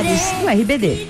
anunciados do RBD.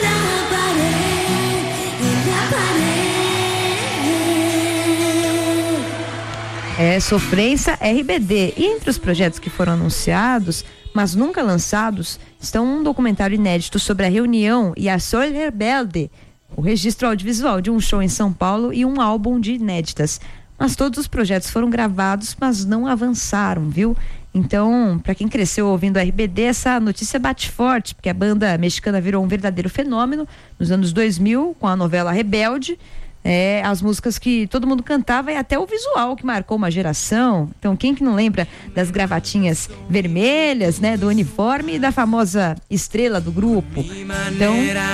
Sofrência RBD. E entre os projetos que foram anunciados, mas nunca lançados, estão um documentário inédito sobre a reunião e a Soy Rebelde, o registro audiovisual de um show em São Paulo e um álbum de inéditas. Mas todos os projetos foram gravados, mas não avançaram, viu? Então, para quem cresceu ouvindo a RBD, essa notícia bate forte, porque a banda mexicana virou um verdadeiro fenômeno nos anos 2000, com a novela Rebelde. As músicas que todo mundo cantava e até o visual que marcou uma geração. Então, quem que não lembra das gravatinhas vermelhas, né, do uniforme e da famosa estrela do grupo? Então,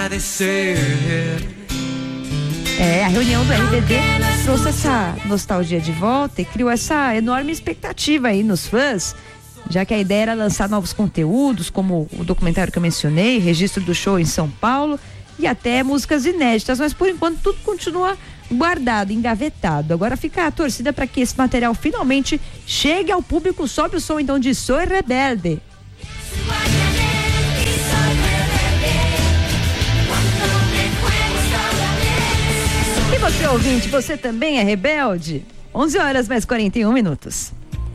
a reunião do RBD trouxe essa nostalgia de volta e criou essa enorme expectativa aí nos fãs, já que a ideia era lançar novos conteúdos, como o documentário que eu mencionei, registro do show em São Paulo, e até músicas inéditas, mas por enquanto tudo continua guardado, engavetado. Agora fica a torcida para que esse material finalmente chegue ao público. Sobe o som então de Soy Rebelde. E você, ouvinte, você também é rebelde? 11h mais 41 minutos.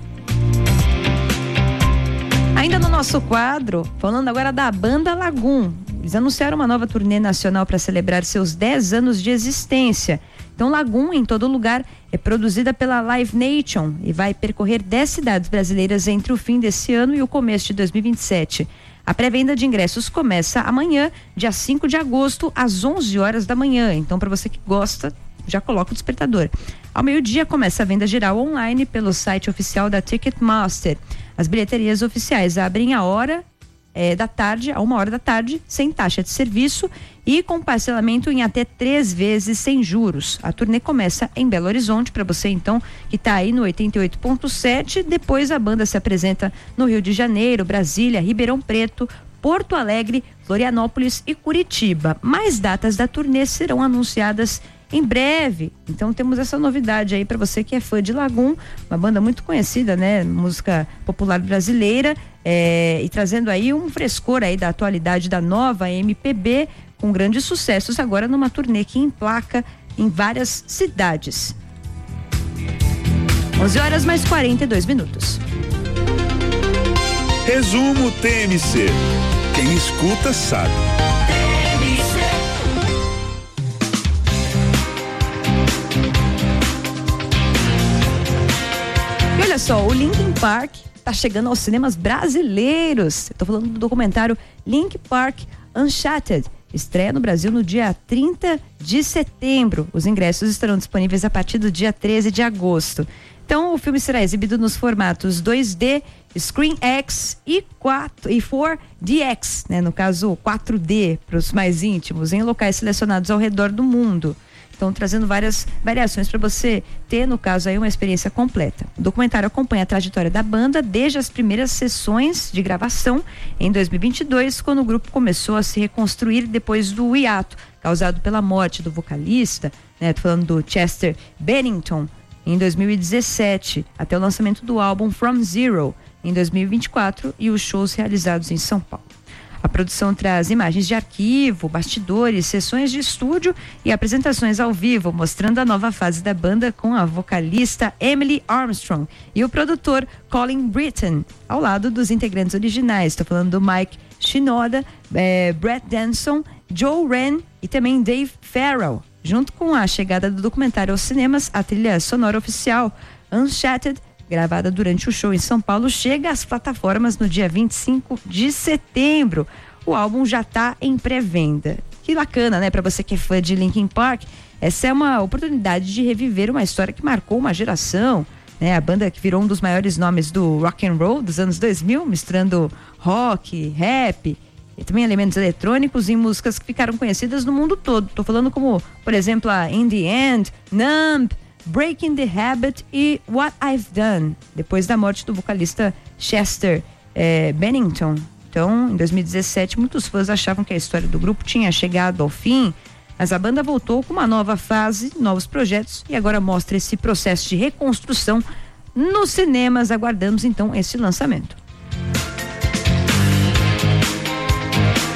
Ainda no nosso quadro, falando agora da banda Lagoon. Eles anunciaram uma nova turnê nacional para celebrar seus 10 anos de existência. Então, Lagoon, em todo lugar, é produzida pela Live Nation e vai percorrer 10 cidades brasileiras entre o fim desse ano e o começo de 2027. A pré-venda de ingressos começa amanhã, dia 5 de agosto, às 11h da manhã. Então, para você que gosta, já coloca o despertador. Ao meio-dia começa a venda geral online pelo site oficial da Ticketmaster. As bilheterias oficiais abrem a 1h da tarde, sem taxa de serviço e com parcelamento em até 3 vezes sem juros. A turnê começa em Belo Horizonte, para você então que está aí no 88.7. Depois a banda se apresenta no Rio de Janeiro, Brasília, Ribeirão Preto, Porto Alegre, Florianópolis e Curitiba. Mais datas da turnê serão anunciadas em breve. Então temos essa novidade aí para você que é fã de Lagoon, uma banda muito conhecida, né? Música popular brasileira, e trazendo aí um frescor aí da atualidade da nova MPB, com grandes sucessos agora numa turnê que emplaca em várias cidades. 11h mais 42 minutos. Resumo TMC. Quem escuta sabe. E olha só, o Linkin Park está chegando aos cinemas brasileiros. Estou falando do documentário Linkin Park Uncharted. Estreia no Brasil no dia 30 de setembro. Os ingressos estarão disponíveis a partir do dia 13 de agosto. Então, o filme será exibido nos formatos 2D, ScreenX e 4DX, né? No caso, 4D para os mais íntimos, em locais selecionados ao redor do mundo. Então, trazendo várias variações para você ter, no caso, aí uma experiência completa. O documentário acompanha a trajetória da banda desde as primeiras sessões de gravação em 2022, quando o grupo começou a se reconstruir depois do hiato causado pela morte do vocalista, né? Tô falando do Chester Bennington, em 2017, até o lançamento do álbum From Zero, em 2024, e os shows realizados em São Paulo. A produção traz imagens de arquivo, bastidores, sessões de estúdio e apresentações ao vivo, mostrando a nova fase da banda com a vocalista Emily Armstrong e o produtor Colin Britton, ao lado dos integrantes originais. Estou falando do Mike Shinoda, Brett Denson, Joe Wren e também Dave Farrell. Junto com a chegada do documentário aos cinemas, a trilha sonora oficial Uncharted, gravada durante o show em São Paulo, chega às plataformas no dia 25 de setembro. O álbum já está em pré-venda. Que bacana, né? Para você que é fã de Linkin Park, essa é uma oportunidade de reviver uma história que marcou uma geração, né? A banda que virou um dos maiores nomes do rock and roll dos anos 2000, misturando rock, rap e também elementos eletrônicos em músicas que ficaram conhecidas no mundo todo. Tô falando como, por exemplo, a In The End, Numb, Breaking the Habit e What I've Done, depois da morte do vocalista Chester Bennington. Então, em 2017, muitos fãs achavam que a história do grupo tinha chegado ao fim, mas a banda voltou com uma nova fase, novos projetos, e agora mostra esse processo de reconstrução nos cinemas. Aguardamos então esse lançamento. E ainda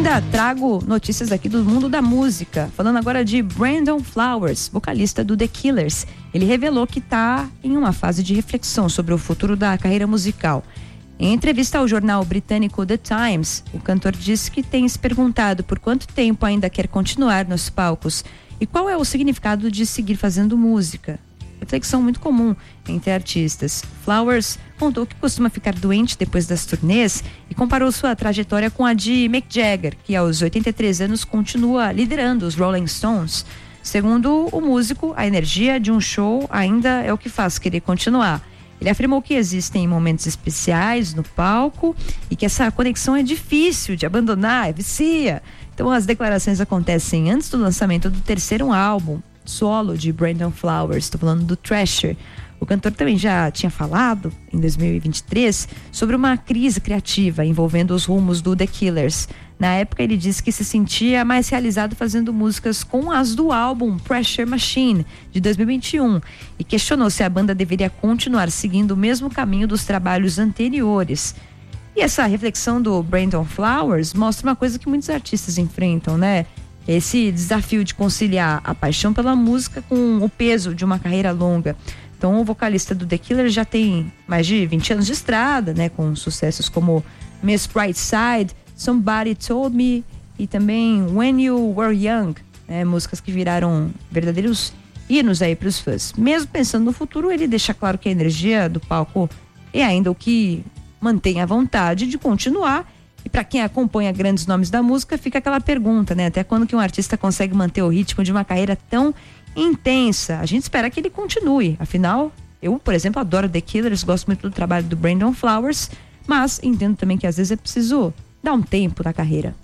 Ainda trago notícias aqui do mundo da música, falando agora de Brandon Flowers, vocalista do The Killers. Ele revelou que está em uma fase de reflexão sobre o futuro da carreira musical. Em entrevista ao jornal britânico The Times, o cantor disse que tem se perguntado por quanto tempo ainda quer continuar nos palcos e qual é o significado de seguir fazendo música. Reflexão muito comum entre artistas. Flowers contou que costuma ficar doente depois das turnês e comparou sua trajetória com a de Mick Jagger, que aos 83 anos continua liderando os Rolling Stones. Segundo o músico, a energia de um show ainda é o que faz querer continuar. Ele afirmou que existem momentos especiais no palco e que essa conexão é difícil de abandonar, vicia. Então as declarações acontecem antes do lançamento do terceiro álbum solo de Brandon Flowers, estou falando do Thrasher. O cantor também já tinha falado, em 2023, sobre uma crise criativa envolvendo os rumos do The Killers. Na época, ele disse que se sentia mais realizado fazendo músicas com as do álbum Pressure Machine, de 2021, e questionou se a banda deveria continuar seguindo o mesmo caminho dos trabalhos anteriores. E essa reflexão do Brandon Flowers mostra uma coisa que muitos artistas enfrentam, né? Esse desafio de conciliar a paixão pela música com o peso de uma carreira longa. Então, o vocalista do The Killers já tem mais de 20 anos de estrada, né? Com sucessos como Miss Brightside, Somebody Told Me e também When You Were Young, né? Músicas que viraram verdadeiros hinos aí para os fãs. Mesmo pensando no futuro, ele deixa claro que a energia do palco é ainda o que mantém a vontade de continuar. E para quem acompanha grandes nomes da música, fica aquela pergunta, né? Até quando que um artista consegue manter o ritmo de uma carreira tão intensa? A gente espera que ele continue. Afinal, eu, por exemplo, adoro The Killers, gosto muito do trabalho do Brandon Flowers, mas entendo também que às vezes é preciso dar um tempo na carreira.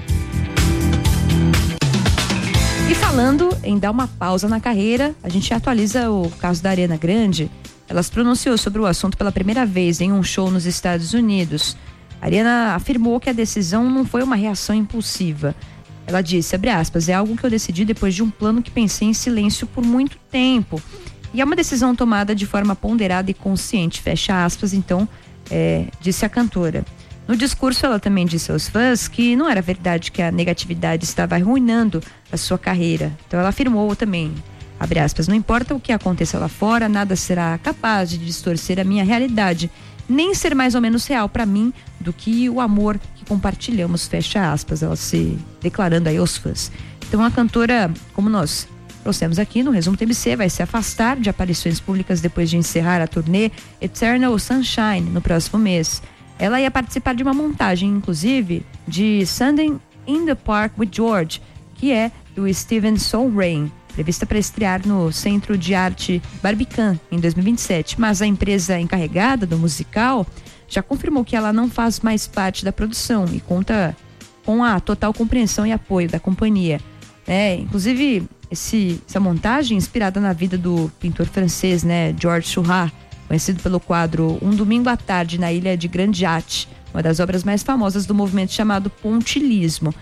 E falando em dar uma pausa na carreira, a gente atualiza o caso da Ariana Grande. Ela se pronunciou sobre o assunto pela primeira vez em um show nos Estados Unidos. A Ariana afirmou que a decisão não foi uma reação impulsiva. Ela disse, abre aspas, é algo que eu decidi depois de um plano que pensei em silêncio por muito tempo. E é uma decisão tomada de forma ponderada e consciente, fecha aspas, então, disse a cantora. No discurso, ela também disse aos fãs que não era verdade que a negatividade estava arruinando a sua carreira. Então ela afirmou também, abre aspas, não importa o que aconteça lá fora, nada será capaz de distorcer a minha realidade, nem ser mais ou menos real para mim do que o amor que compartilhamos, fecha aspas, ela se declarando aí aos fãs. Então a cantora, como nós trouxemos aqui no Resumo TMC, vai se afastar de aparições públicas depois de encerrar a turnê Eternal Sunshine no próximo mês. Ela ia participar de uma montagem, inclusive, de Sunday in the Park with George, que é do Steven Soulrain, prevista para estrear no Centro de Arte Barbican em 2027, mas a empresa encarregada do musical já confirmou que ela não faz mais parte da produção e conta com a total compreensão e apoio da companhia. Inclusive, essa montagem inspirada na vida do pintor francês, né, Georges Seurat, conhecido pelo quadro Um Domingo à Tarde na Ilha de Grandiate, uma das obras mais famosas do movimento chamado pontilhismo.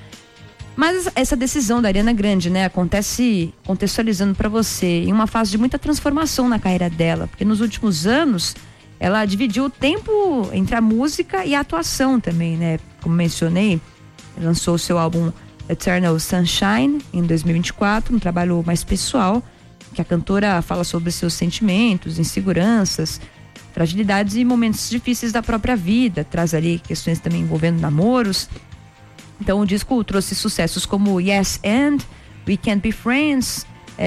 Mas essa decisão da Ariana Grande, né, acontece, contextualizando para você, em uma fase de muita transformação na carreira dela, porque nos últimos anos ela dividiu o tempo entre a música e a atuação também, né? Como mencionei, lançou o seu álbum Eternal Sunshine em 2024, um trabalho mais pessoal, que a cantora fala sobre seus sentimentos, inseguranças, fragilidades e momentos difíceis da própria vida, traz ali questões também envolvendo namoros. Então o disco trouxe sucessos como Yes and, We Can't Be Friends,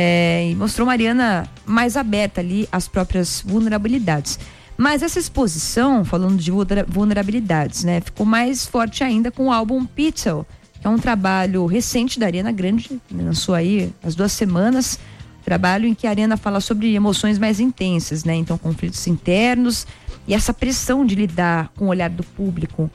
e mostrou uma Ariana mais aberta ali às próprias vulnerabilidades. Mas essa exposição, falando de vulnerabilidades, né, ficou mais forte ainda com o álbum Petal, que é um trabalho recente da Ariana Grande, lançou aí as 2 semanas, trabalho em que a Ariana fala sobre emoções mais intensas, né, então conflitos internos e essa pressão de lidar com o olhar do público.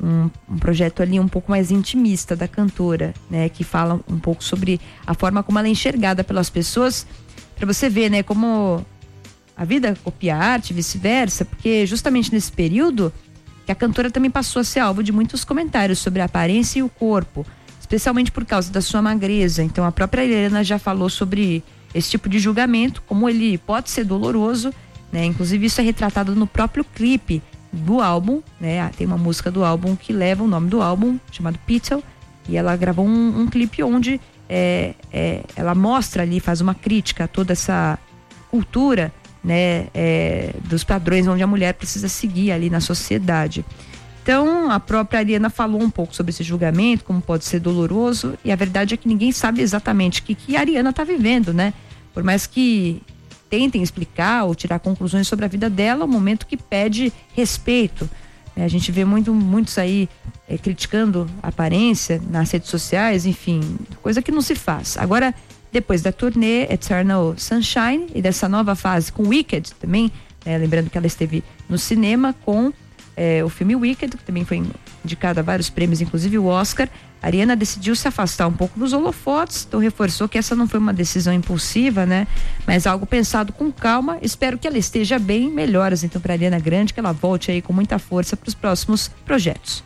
Um projeto ali um pouco mais intimista da cantora, né, que fala um pouco sobre a forma como ela é enxergada pelas pessoas, para você ver, né, como a vida copia a arte e vice-versa, porque justamente nesse período que a cantora também passou a ser alvo de muitos comentários sobre a aparência e o corpo, especialmente por causa da sua magreza. Então a própria Ariana já falou sobre esse tipo de julgamento, como ele pode ser doloroso, né, inclusive isso é retratado no próprio clipe do álbum, né? Tem uma música do álbum que leva o nome do álbum, chamado Petal, E ela gravou um clipe onde ela mostra ali, faz uma crítica a toda essa cultura, né, dos padrões onde a mulher precisa seguir ali na sociedade. Então, a própria Ariana falou um pouco sobre esse julgamento, como pode ser doloroso, e a verdade é que ninguém sabe exatamente o que a Ariana está vivendo, né? Por mais que tentem explicar ou tirar conclusões sobre a vida dela, é um momento que pede respeito. A gente vê muitos aí criticando a aparência nas redes sociais, enfim, coisa que não se faz. Agora, depois da turnê Eternal Sunshine e dessa nova fase com Wicked também, lembrando que ela esteve no cinema com o filme Wicked, que também foi indicado a vários prêmios, inclusive o Oscar, a Ariana decidiu se afastar um pouco dos holofotes, então reforçou que essa não foi uma decisão impulsiva, né? Mas algo pensado com calma. Espero que ela esteja bem. Melhoras então para a Ariana Grande, que ela volte aí com muita força para os próximos projetos.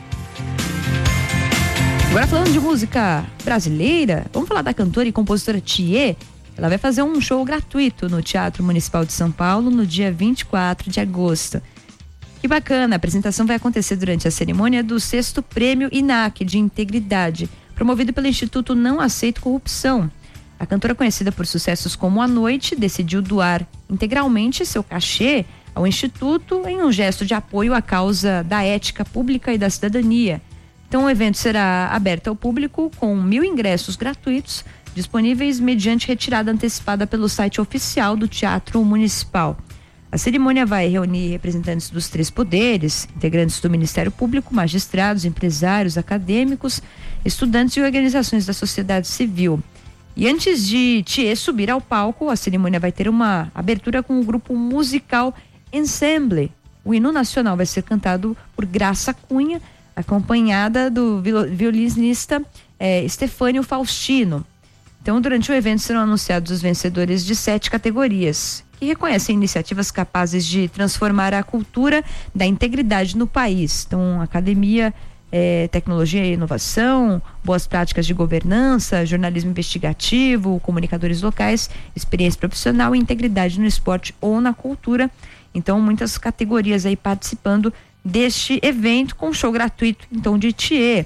Agora, falando de música brasileira, vamos falar da cantora e compositora Thier. Ela vai fazer um show gratuito no Teatro Municipal de São Paulo no dia 24 de agosto. Que bacana, a apresentação vai acontecer durante a cerimônia do 6º Prêmio INAC de Integridade, promovido pelo Instituto Não Aceito Corrupção. A cantora, conhecida por sucessos como A Noite, decidiu doar integralmente seu cachê ao Instituto em um gesto de apoio à causa da ética pública e da cidadania. Então o evento será aberto ao público com 1.000 ingressos gratuitos, disponíveis mediante retirada antecipada pelo site oficial do Teatro Municipal. A cerimônia vai reunir representantes dos 3 poderes, integrantes do Ministério Público, magistrados, empresários, acadêmicos, estudantes e organizações da sociedade civil. E antes de Thier subir ao palco, a cerimônia vai ter uma abertura com o grupo musical Ensemble. O hino nacional vai ser cantado por Graça Cunha, acompanhada do violinista Stefânio Faustino. Então, durante o evento serão anunciados os vencedores de 7 categorias, que reconhecem iniciativas capazes de transformar a cultura da integridade no país. Então, academia, tecnologia e inovação, boas práticas de governança, jornalismo investigativo, comunicadores locais, experiência profissional e integridade no esporte ou na cultura. Então, muitas categorias aí participando deste evento com show gratuito, então, de Thier.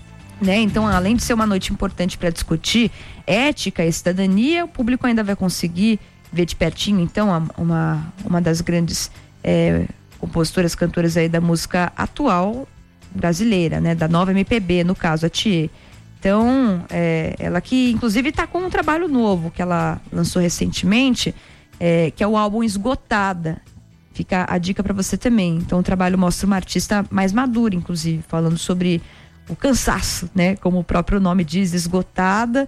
Então, além de ser uma noite importante para discutir ética e cidadania, o público ainda vai conseguir ver de pertinho, então, uma das grandes compositoras, cantoras aí da música atual brasileira, né? Da nova MPB, no caso, a Thier. Então, ela que inclusive está com um trabalho novo que ela lançou recentemente, que é o álbum Esgotada. Fica a dica para você também. Então, o trabalho mostra uma artista mais madura, inclusive, falando sobre o cansaço, né? Como o próprio nome diz, esgotada.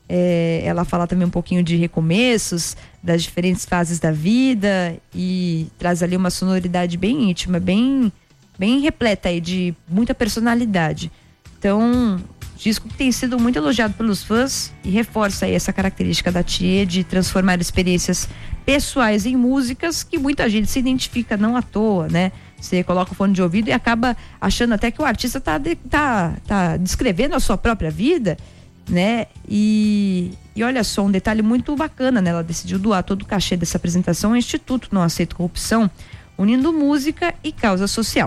Ela fala também um pouquinho de recomeços, das diferentes fases da vida, e traz ali uma sonoridade bem íntima, bem repleta aí de muita personalidade. Então, disco que tem sido muito elogiado pelos fãs e reforça aí essa característica da Thier de transformar experiências pessoais em músicas, que muita gente se identifica, não à toa, né? Você coloca o fone de ouvido e acaba achando até que o artista tá descrevendo a sua própria vida, né? E olha só, um detalhe muito bacana, né? Ela decidiu doar todo o cachê dessa apresentação ao Instituto Não Aceito Corrupção, unindo música e causa social.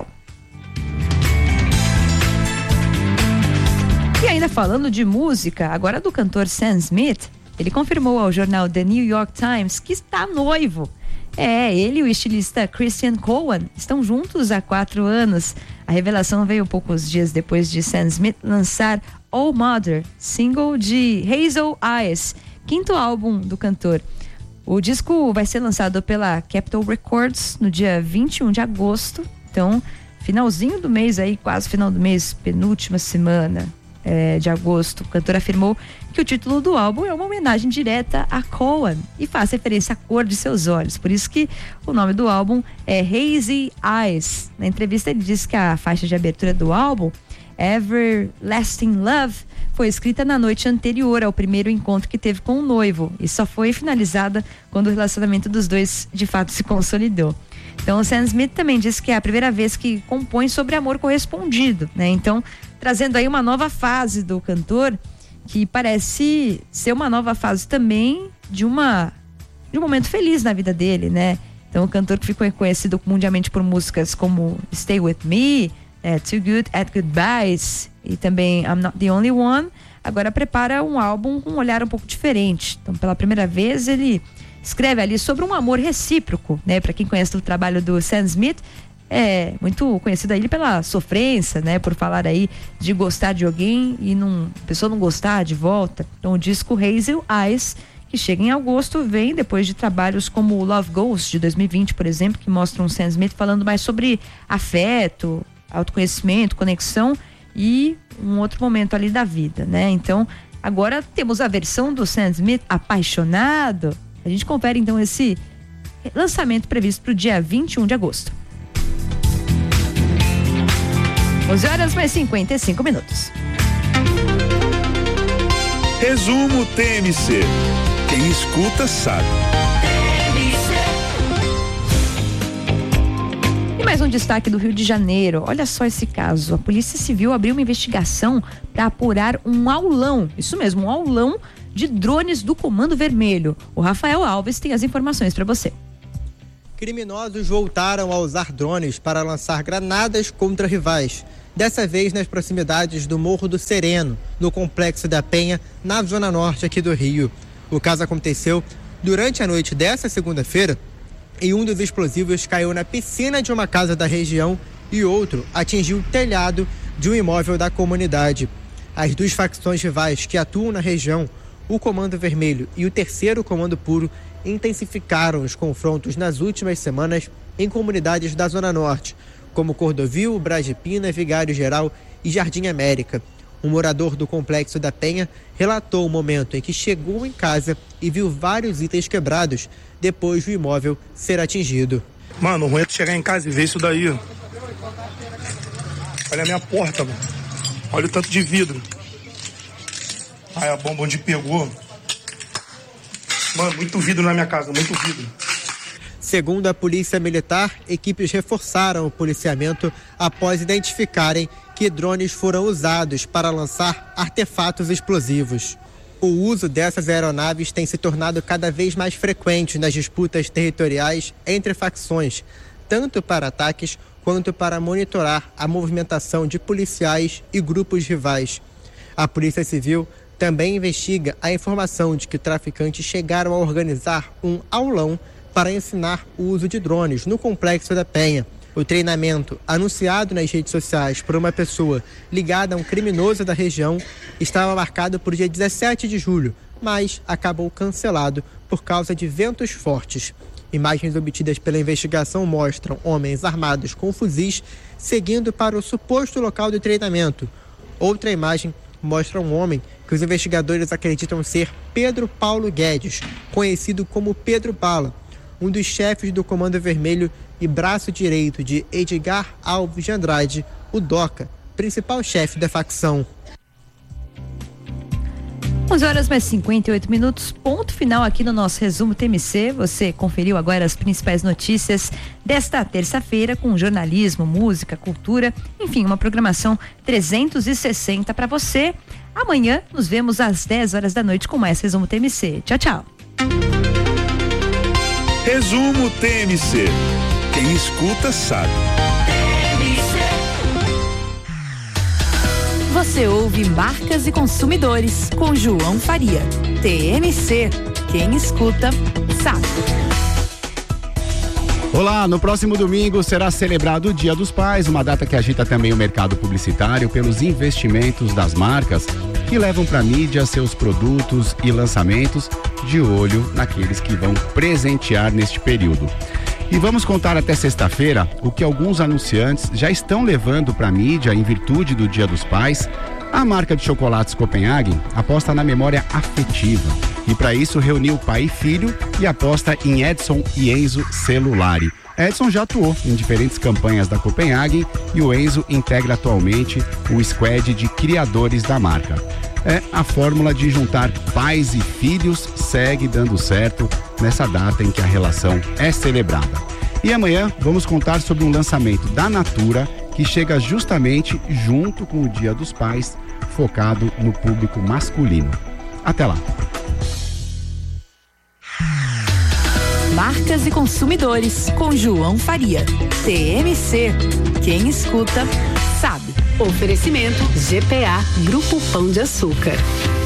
E ainda falando de música, agora do cantor Sam Smith, ele confirmou ao jornal The New York Times que está noivo. Ele e o estilista Christian Cowan estão juntos há 4 anos. A revelação veio poucos dias depois de Sam Smith lançar Oh Mother, single de Hazel Eyes, 5º álbum do cantor. O disco vai ser lançado pela Capitol Records no dia 21 de agosto. Então, finalzinho do mês aí, quase final do mês, penúltima semana de agosto. O cantor afirmou que o título do álbum é uma homenagem direta a Cowan e faz referência à cor de seus olhos. Por isso que o nome do álbum é Hazy Eyes. Na entrevista ele disse que a faixa de abertura do álbum, Everlasting Love, foi escrita na noite anterior ao primeiro encontro que teve com o noivo e só foi finalizada quando o relacionamento dos dois de fato se consolidou. Então o Sam Smith também disse que é a primeira vez que compõe sobre amor correspondido, né? Então, trazendo aí uma nova fase do cantor, que parece ser uma nova fase também de um momento feliz na vida dele, né? Então, o cantor que ficou conhecido mundialmente por músicas como Stay With Me, Too Good at Goodbyes, e também I'm Not the Only One, agora prepara um álbum com um olhar um pouco diferente. Então, pela primeira vez, ele escreve ali sobre um amor recíproco, né? Para quem conhece o trabalho do Sam Smith, é muito conhecido aí pela sofrência, né? Por falar aí de gostar de alguém e a pessoa não gostar de volta. Então, o disco Hazel Eyes, que chega em agosto, vem depois de trabalhos como Love Ghost, de 2020, por exemplo, que mostram o Sam Smith falando mais sobre afeto, autoconhecimento, conexão e um outro momento ali da vida, né? Então, agora temos a versão do Sam Smith apaixonado. A gente confere então esse lançamento previsto para o dia 21 de agosto. 11h55. Resumo TMC. Quem escuta sabe. E mais um destaque do Rio de Janeiro. Olha só esse caso. A Polícia Civil abriu uma investigação para apurar um aulão. Isso mesmo, um aulão de drones do Comando Vermelho. O Rafael Alves tem as informações para você. Criminosos voltaram a usar drones para lançar granadas contra rivais. Dessa vez nas proximidades do Morro do Sereno, no Complexo da Penha, na zona norte aqui do Rio. O caso aconteceu durante a noite dessa segunda-feira e um dos explosivos caiu na piscina de uma casa da região e outro atingiu o telhado de um imóvel da comunidade. As duas facções rivais que atuam na região, o Comando Vermelho e o Terceiro Comando Puro, intensificaram os confrontos nas últimas semanas em comunidades da Zona Norte, como Cordovil, Brasipina, Vigário Geral e Jardim América. Um morador do Complexo da Penha relatou o momento em que chegou em casa e viu vários itens quebrados depois do imóvel ser atingido. Mano, o ruim é tu chegar em casa e ver isso daí. Olha a minha porta, mano. Olha o tanto de vidro. Ai, a bomba onde pegou. Mano, muito vidro na minha casa, muito vidro. Segundo a Polícia Militar, equipes reforçaram o policiamento após identificarem que drones foram usados para lançar artefatos explosivos. O uso dessas aeronaves tem se tornado cada vez mais frequente nas disputas territoriais entre facções, tanto para ataques quanto para monitorar a movimentação de policiais e grupos rivais. A Polícia Civil também investiga a informação de que traficantes chegaram a organizar um aulão para ensinar o uso de drones no Complexo da Penha. O treinamento, anunciado nas redes sociais por uma pessoa ligada a um criminoso da região, estava marcado para o dia 17 de julho, mas acabou cancelado por causa de ventos fortes. Imagens obtidas pela investigação mostram homens armados com fuzis seguindo para o suposto local do treinamento. Outra imagem mostra um homem que os investigadores acreditam ser Pedro Paulo Guedes, conhecido como Pedro Bala, um dos chefes do Comando Vermelho e braço direito de Edgar Alves de Andrade, o Doca, principal chefe da facção. 11h58, ponto final aqui no nosso resumo TMC. Você conferiu agora as principais notícias desta terça-feira com jornalismo, música, cultura, enfim, uma programação 360 para você. Amanhã nos vemos às 10 horas da noite com mais resumo TMC. Tchau, tchau. Resumo TMC. Quem escuta sabe. Você ouve Marcas e Consumidores com João Faria. TMC. Quem escuta sabe. Olá, no próximo domingo será celebrado o Dia dos Pais, uma data que agita também o mercado publicitário pelos investimentos das marcas que levam para a mídia seus produtos e lançamentos, de olho naqueles que vão presentear neste período. E vamos contar até sexta-feira o que alguns anunciantes já estão levando para a mídia em virtude do Dia dos Pais. A marca de chocolates Copenhagen aposta na memória afetiva e para isso reuniu pai e filho e aposta em Edson e Enzo Celulari. Edson já atuou em diferentes campanhas da Copenhagen e o Enzo integra atualmente o squad de criadores da marca. A fórmula de juntar pais e filhos segue dando certo nessa data em que a relação é celebrada. E amanhã vamos contar sobre um lançamento da Natura que chega justamente junto com o Dia dos Pais, focado no público masculino. Até lá. Marcas e Consumidores com João Faria. TMC. Quem escuta sabe. Oferecimento GPA Grupo Pão de Açúcar.